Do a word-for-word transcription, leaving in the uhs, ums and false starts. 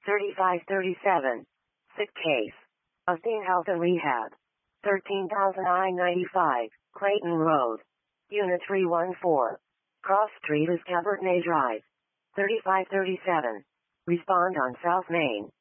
thirty-five thirty-seven. Sick case. Athene Health and Rehab. thirteen thousand I ninety-five, Clayton Road. Unit three one four. Cross Street is Cabernet Drive. thirty-five thirty-seven. Respond on South Main.